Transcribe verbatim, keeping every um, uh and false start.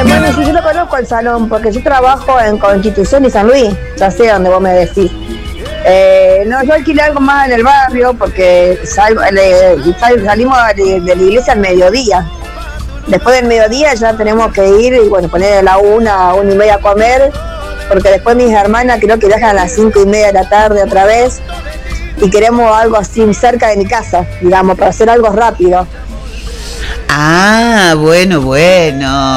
bueno, sí, yo lo conozco el salón, porque yo trabajo en Constitución y San Luis, ya sé dónde vos me decís. Eh, no, yo alquilé algo más en el barrio, porque sal, le, sal, salimos de, de la iglesia al mediodía. Después del mediodía ya tenemos que ir y bueno, poner a la una, una y media a comer, porque después mis hermanas creo que viajan a las cinco y media de la tarde otra vez, y queremos algo así cerca de mi casa, digamos, para hacer algo rápido. Ah, bueno, bueno.